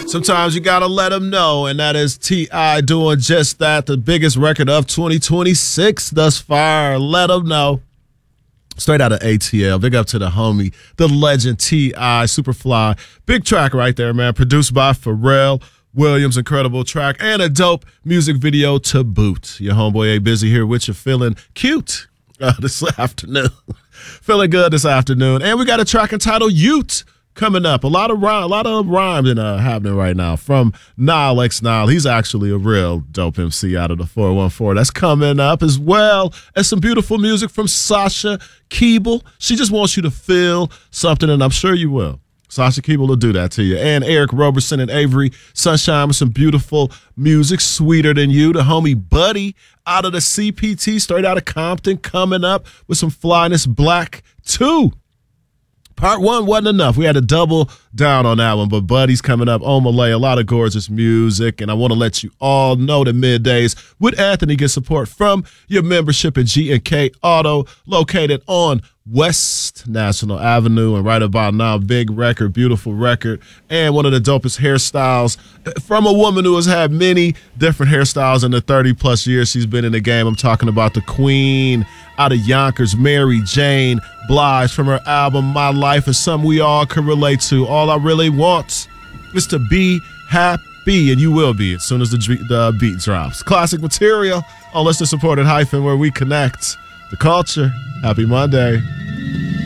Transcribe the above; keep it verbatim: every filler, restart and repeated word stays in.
Sometimes you gotta let them know, and that is T I doing just that. The biggest record of twenty twenty-six thus far. Let them know. Straight out of A T L. Big up to the homie, the legend T I Superfly. Big track right there, man. Produced by Pharrell Williams. Incredible track and a dope music video to boot. Your homeboy A Busy here with you, feeling cute uh, this afternoon. Feeling good this afternoon. And we got a track entitled Ute coming up. A lot of rhyme, a lot of rhyming uh, happening right now from Nile X Nile. He's actually a real dope M C out of the four one four. That's coming up, as well as some beautiful music from Sasha Keeble. She just wants you to feel something, and I'm sure you will. Sasha Keeble will do that to you. And Eric Roberson and Avery Sunshine with some beautiful music, Sweeter Than You. The homie Buddy out of the C P T, straight out of Compton, coming up with some Flyness Black two. Part one wasn't enough. We had to double down on that one, but Buddy's coming up on Malay. A lot of gorgeous music, and I want to let you all know that Middays with Anthony gets support from your membership at G and K Auto, located on West National Avenue, and right about now, big record, beautiful record, and one of the dopest hairstyles from a woman who has had many different hairstyles in the thirty plus years she's been in the game. I'm talking about the queen out of Yonkers, Mary Jane Blige, from her album My Life Is Something We All Can Relate To. All I really want is to be happy, and you will be as soon as the, the beat drops. Classic material on Listener Supported Hyphen, where we connect the culture. Happy Monday.